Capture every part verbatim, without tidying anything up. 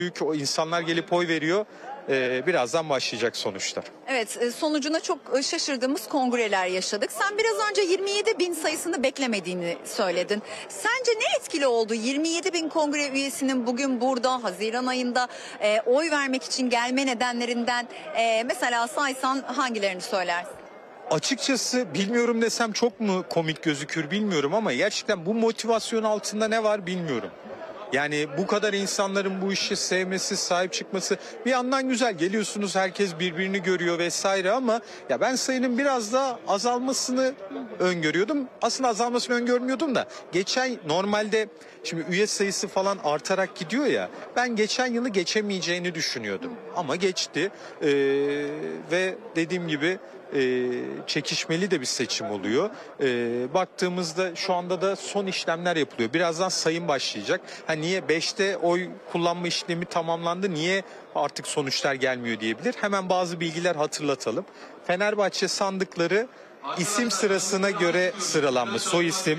Büyük o insanlar gelip oy veriyor. Ee, birazdan başlayacak sonuçlar. Evet, sonucuna çok şaşırdığımız kongreler yaşadık. Sen biraz önce yirmi yedi bin sayısını beklemediğini söyledin. Sence ne etkili oldu? yirmi yedi bin kongre üyesinin bugün burada Haziran ayında e, oy vermek için gelme nedenlerinden e, mesela saysan hangilerini söylersin? Açıkçası bilmiyorum desem çok mu komik gözükür bilmiyorum ama gerçekten bu motivasyon altında ne var bilmiyorum. Yani bu kadar insanların bu işi sevmesi, sahip çıkması bir yandan güzel. Geliyorsunuz, herkes birbirini görüyor vesaire ama ya ben sayının biraz daha azalmasını öngörüyordum. Aslında azalmasını öngörmüyordum da geçen normalde şimdi üye sayısı falan artarak gidiyor ya. Ben geçen yılı geçemeyeceğini düşünüyordum ama geçti ee, ve dediğim gibi e, çekişmeli de bir seçim oluyor. E, baktığımızda şu anda da son işlemler yapılıyor. Birazdan sayım başlayacak. Ha niye beşte oy kullanma işlemi tamamlandı? Niye artık sonuçlar gelmiyor diyebilir. Hemen bazı bilgiler hatırlatalım. Fenerbahçe sandıkları isim sırasına göre sıralanmış. Soy isim.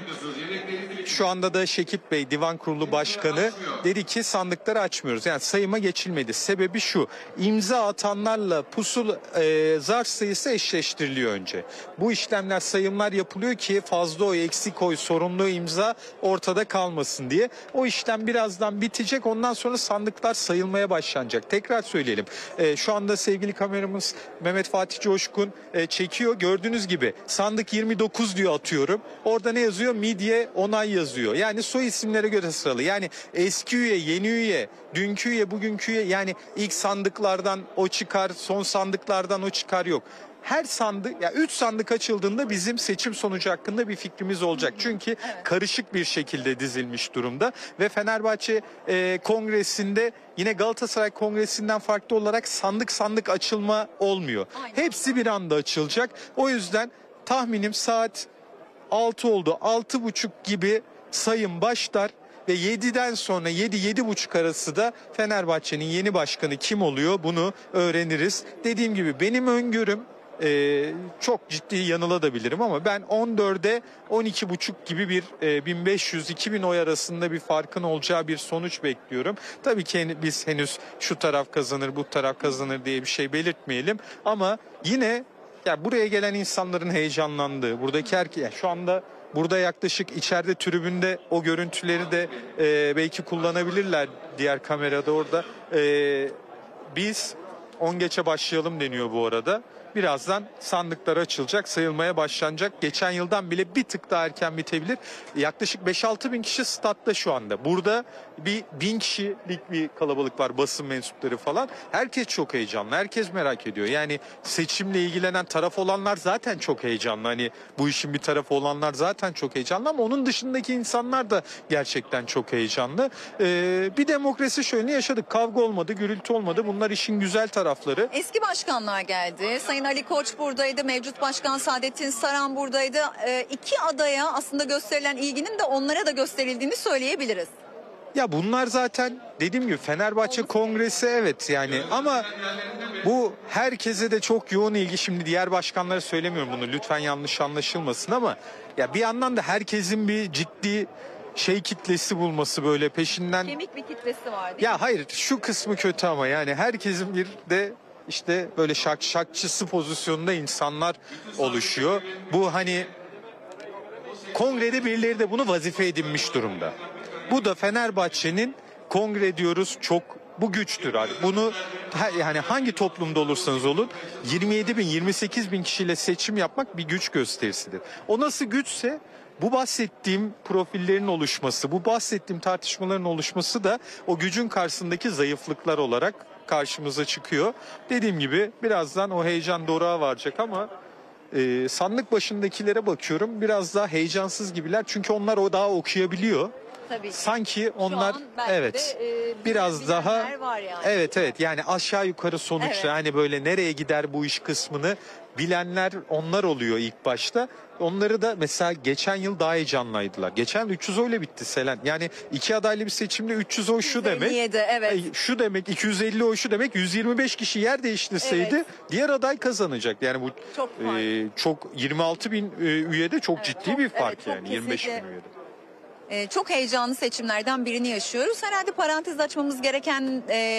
Şu anda da Şekip Bey, Divan Kurulu Başkanı dedi ki sandıkları açmıyoruz. Yani sayıma geçilmedi. Sebebi şu: imza atanlarla pusul e, zar sayısı eşleştiriliyor önce. Bu işlemler, sayımlar yapılıyor ki fazla oy, eksik oy, sorunlu imza ortada kalmasın diye. O işlem birazdan bitecek. Ondan sonra sandıklar sayılmaya başlanacak. Tekrar söyleyelim. E, şu anda sevgili kameramız Mehmet Fatih Coşkun e, çekiyor. Gördüğünüz gibi sandık yirmi dokuz diyor, atıyorum. Orada ne yazıyor? Midye onay yazıyor. Yani soy isimlere göre sıralı. Yani eski üye, yeni üye, dünkü üye, bugünkü üye, yani ilk sandıklardan o çıkar, son sandıklardan o çıkar yok. Her sandık, ya üç sandık açıldığında bizim seçim sonucu hakkında bir fikrimiz olacak. Çünkü evet, karışık bir şekilde dizilmiş durumda ve Fenerbahçe e, Kongresi'nde yine Galatasaray Kongresi'nden farklı olarak sandık sandık açılma olmuyor. Aynen. Hepsi bir anda açılacak. O yüzden tahminim saat altı oldu. altı buçuk gibi sayım başlar ve yediden sonra yedi yedi buçuk arası da Fenerbahçe'nin yeni başkanı kim oluyor bunu öğreniriz. Dediğim gibi benim öngörüm, Ee, çok ciddi yanılabilirim ama ben on dörde on iki buçuk gibi bir e, bin beş yüz iki bin oy arasında bir farkın olacağı bir sonuç bekliyorum. Tabii ki biz henüz şu taraf kazanır, bu taraf kazanır diye bir şey belirtmeyelim ama yine ya buraya gelen insanların heyecanlandığı, buradaki herkes, yani şu anda burada yaklaşık içeride tribünde o görüntüleri de e, belki kullanabilirler, diğer kamerada orada. E, biz on geçe başlayalım deniyor bu arada. Birazdan sandıklar açılacak, sayılmaya başlanacak. Geçen yıldan bile bir tık daha erken bitebilir. Yaklaşık beş altı bin kişi statta şu anda. Burada bir bin kişilik bir kalabalık var, basın mensupları falan. Herkes çok heyecanlı, herkes merak ediyor. Yani seçimle ilgilenen taraf olanlar zaten çok heyecanlı. Hani bu işin bir tarafı olanlar zaten çok heyecanlı ama onun dışındaki insanlar da gerçekten çok heyecanlı. Ee, bir demokrasi şöleni yaşadık. Kavga olmadı, gürültü olmadı. Bunlar işin güzel tarafları. Eski başkanlar geldi. Sayın Ali Koç buradaydı. Mevcut Başkan Saadettin Saran buradaydı. E, iki adaya aslında gösterilen ilginin de onlara da gösterildiğini söyleyebiliriz. Ya bunlar zaten dediğim gibi Fenerbahçe Kongresi, evet yani, ama bu herkese de çok yoğun ilgi. Şimdi diğer başkanlara söylemiyorum bunu, lütfen yanlış anlaşılmasın ama ya bir yandan da herkesin bir ciddi şey kitlesi bulması, böyle peşinden. Kemik bir kitlesi var değil Ya mi? hayır, şu kısmı kötü ama yani herkesin bir de işte böyle şak şakçısı pozisyonunda insanlar oluşuyor. Bu hani kongrede birileri de bunu vazife edinmiş durumda. Bu da Fenerbahçe'nin, kongre diyoruz, çok bu güçtür abi. Bunu yani hangi toplumda olursanız olun yirmi yedi bin yirmi sekiz bin kişiyle seçim yapmak bir güç gösterisidir. O nasıl güçse bu bahsettiğim profillerin oluşması, bu bahsettiğim tartışmaların oluşması da o gücün karşısındaki zayıflıklar olarak karşımıza çıkıyor. Dediğim gibi birazdan o heyecan doruğa varacak ama e, sandık başındakilere bakıyorum, biraz daha heyecansız gibiler çünkü onlar o daha okuyabiliyor. Tabii ki. Sanki onlar evet de, e, biraz daha var yani. evet evet yani aşağı yukarı sonuçta, Evet, hani böyle nereye gider bu iş kısmını bilenler onlar oluyor ilk başta. Onları da mesela geçen yıl daha heyecanlıydılar. Geçen üç yüz oyla bitti Selen. Yani iki adaylı bir seçimde üç yüz oy şu demek. yüz elli yedi, evet. Şu demek, iki yüz elli oy şu demek, yüz yirmi beş kişi yer değiştirseydi evet, diğer aday kazanacak. Yani bu çok, e, çok yirmi altı bin e, üyede çok evet, ciddi çok, bir fark evet, yani yirmi beş bin üyede. Ee, çok heyecanlı seçimlerden birini yaşıyoruz. Herhalde parantez açmamız gereken... E